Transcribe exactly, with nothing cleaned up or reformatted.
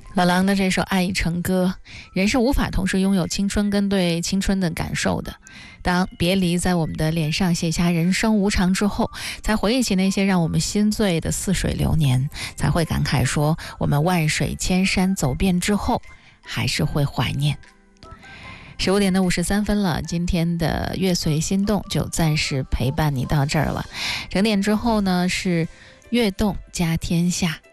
老狼的这首《爱已成歌》，人是无法同时拥有青春跟对青春的感受的。当别离在我们的脸上写下人生无常之后，才回忆起那些让我们心醉的似水流年，才会感慨说我们万水千山走遍之后还是会怀念。十五点的五十三分了，今天的乐随心动就暂时陪伴你到这儿了。整点之后呢是悦动加天下。